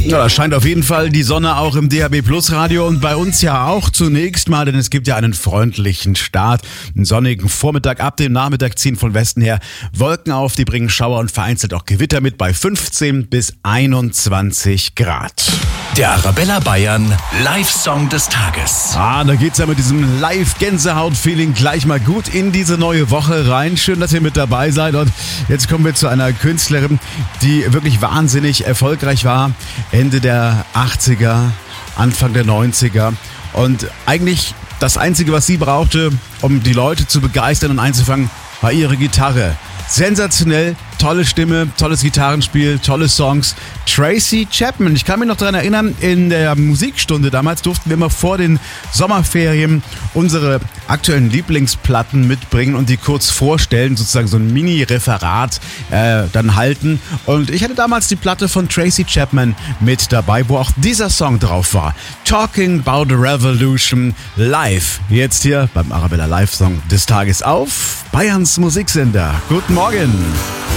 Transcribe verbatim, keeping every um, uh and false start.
Ja, da scheint auf jeden Fall die Sonne auch im D A B Plus Radio und bei uns ja auch zunächst mal, denn es gibt ja einen freundlichen Start. Einen sonnigen Vormittag, ab dem Nachmittag ziehen von Westen her Wolken auf, die bringen Schauer und vereinzelt auch Gewitter mit bei fünfzehn bis einundzwanzig Grad. Der Arabella Bayern Live-Song des Tages. Ah, da geht's ja mit diesem Live-Gänsehaut-Feeling gleich mal gut in diese neue Woche rein. Schön, dass ihr mit dabei seid und jetzt kommen wir zu einer Künstlerin, die wirklich wahnsinnig erfolgreich war. Ende der achtziger, Anfang der neunziger und eigentlich das Einzige, was sie brauchte, um die Leute zu begeistern und einzufangen, war ihre Gitarre. Sensationell, tolle Stimme, tolles Gitarrenspiel, tolle Songs. Tracy Chapman, ich kann mich noch daran erinnern, in der Musikstunde damals durften wir immer vor den Sommerferien unsere aktuellen Lieblingsplatten mitbringen und die kurz vorstellen, sozusagen so ein Mini-Referat äh, dann halten. Und ich hatte damals die Platte von Tracy Chapman mit dabei, wo auch dieser Song drauf war. Talking About a Revolution live. Jetzt hier beim Arabella Live-Song des Tages auf Bayerns Musiksender. Guten Morgen.